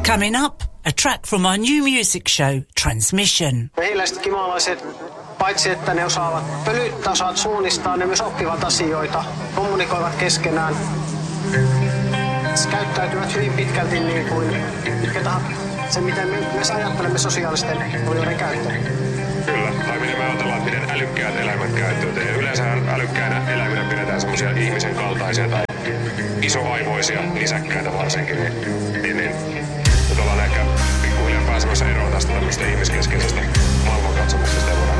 Coming up, a track from our new music show, Transmission. Mehiläiset kimalaiset, paitsi että ne osaavat pölyttää, osaavat suunnistaa, ne myös oppivat asioita, kommunikoivat keskenään. Käyttäytyvät hyvin pitkälti niin kuin mitkä tahansa. Se, miten me ajattelemme sosiaalisten olioiden käyttäjien. Kyllä, tai miten me ajatellaan, että miten älykkäät eläimet käyttäytyy. Yleensä älykkäinä eläiminä pidetään semmoisia ihmisen kaltaisia tai isoaivoisia nisäkkäitä varsinkin. Niin nyt ollaan ehkä pikkuhiljaa pääsemässä eroon tästä tämmöistä ihmiskeskeisestä maailmankatsomuksesta.